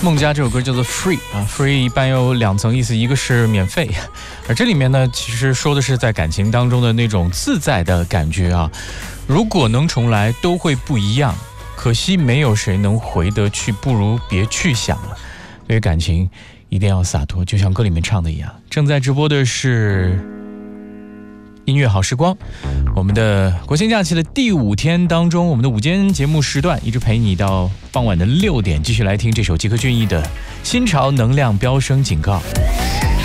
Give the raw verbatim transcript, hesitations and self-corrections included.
孟佳这首歌叫做 Free 啊 ，Free 一般有两层意思，一个是免费，而这里面呢，其实说的是在感情当中的那种自在的感觉啊。如果能重来，都会不一样。可惜没有谁能回得去，不如别去想了。对于感情，一定要洒脱，就像歌里面唱的一样。正在直播的是音乐好时光，我们的国庆假期的第五天当中，我们的午间节目时段一直陪你到傍晚的六点，继续来听这首吉克隽逸的《心潮能量飙升警告》。